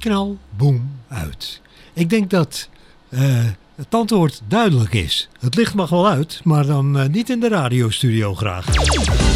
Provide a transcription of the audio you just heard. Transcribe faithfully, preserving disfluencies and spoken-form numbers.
knal, boem, uit. Ik denk dat uh, het antwoord duidelijk is. Het licht mag wel uit, maar dan uh, niet in de radiostudio graag.